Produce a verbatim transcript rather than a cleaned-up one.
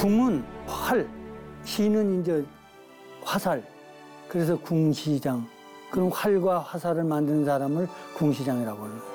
궁은 활, 시는 이제 화살. 그래서 궁시장. 그럼 활과 화살을 만드는 사람을 궁시장이라고 해요.